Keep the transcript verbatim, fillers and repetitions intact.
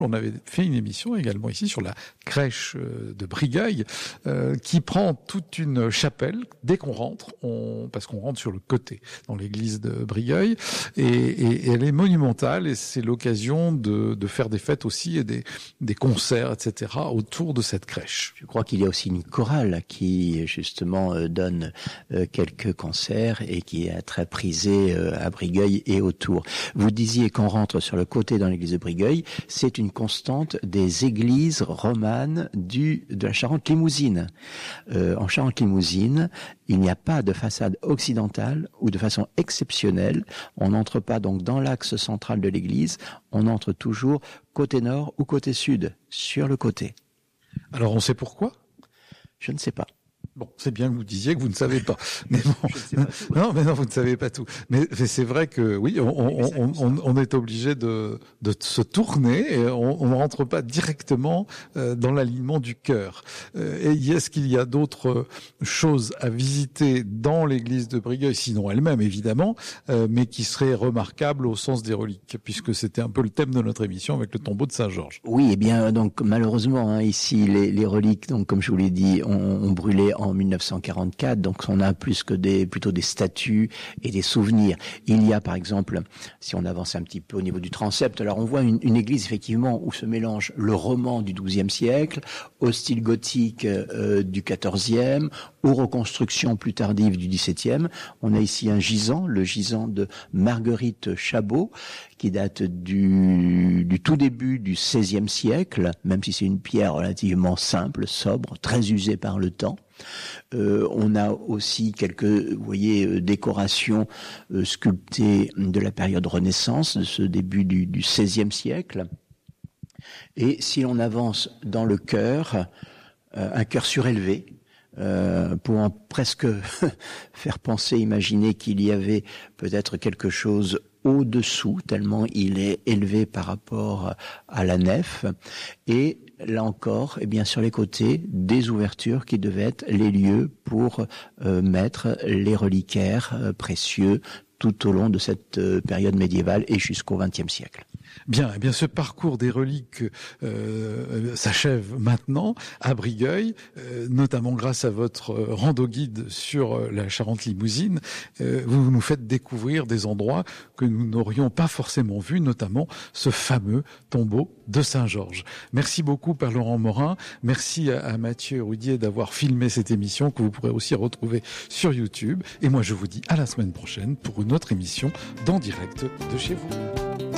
On avait fait une émission également ici sur la crèche de Brigueuil euh, qui prend toute une chapelle dès qu'on rentre, on, parce qu'on rentre sur le côté dans l'église de Brigueuil et, et, et elle est monumentale et c'est l'occasion de, de faire des fêtes aussi et des, des concerts, et cetera autour de cette crèche. Je crois qu'il y a aussi une chorale qui justement euh, donne euh, quelques concerts et qui est très prisée euh, à Brigueuil et autour. Vous disiez qu'on rentre sur le côté dans l'église de Brigueuil, c'est une constante des églises romanes du de la Charente-Limousine. Euh, en Charente-Limousine, il n'y a pas de façade occidentale ou de façon exceptionnelle. On n'entre pas donc dans l'axe central de l'église, on entre toujours côté nord ou côté sud, sur le côté. Alors on sait pourquoi ? Je ne sais pas. Bon, c'est bien que vous disiez que vous ne savez pas. Mais bon, je ne sais pas tout. Non, mais non, vous ne savez pas tout. Mais, mais c'est vrai que oui, on, on, on, on, on est obligé de, de se tourner et on, on ne rentre pas directement euh, dans l'alignement du cœur. Euh, et est-ce qu'il y a d'autres choses à visiter dans l'église de Brigueuil, sinon elle-même évidemment, euh, mais qui seraient remarquables au sens des reliques, puisque c'était un peu le thème de notre émission avec le tombeau de Saint-Georges. Oui, eh bien donc malheureusement hein, ici les, les reliques, donc comme je vous l'ai dit, ont, ont brûlé en mille neuf cent quarante-quatre, donc on a plus que des plutôt des statues et des souvenirs. Il y a par exemple, si on avance un petit peu au niveau du transept, alors on voit une, une église effectivement où se mélange le roman du douzième siècle au style gothique euh, du quatorzième, aux reconstructions plus tardives du dix-septième. On a ici un gisant, le gisant de Marguerite Chabot, qui date du, du tout début du seizième siècle, même si c'est une pierre relativement simple, sobre, très usée par le temps. Euh, on a aussi quelques, vous voyez, euh, décorations euh, sculptées de la période Renaissance, de ce début du, du seizième siècle. Et si l'on avance dans le chœur, euh, un chœur surélevé, Euh, pour en presque faire penser, imaginer qu'il y avait peut-être quelque chose au-dessous, tellement il est élevé par rapport à la nef. Et là encore, eh bien sur les côtés, des ouvertures qui devaient être les lieux pour euh, mettre les reliquaires euh, précieux tout au long de cette euh, période médiévale et jusqu'au vingtième siècle. Bien, eh bien, ce parcours des reliques euh, s'achève maintenant à Brigueuil, euh, notamment grâce à votre rando-guide sur euh, la Charente-Limousine. Euh, vous nous faites découvrir des endroits que nous n'aurions pas forcément vus, notamment ce fameux tombeau de Saint-Georges. Merci beaucoup, Père Laurent Morin. Merci à, à Mathieu Roudier d'avoir filmé cette émission que vous pourrez aussi retrouver sur YouTube. Et moi, je vous dis à la semaine prochaine pour une autre émission d'En Direct de chez vous.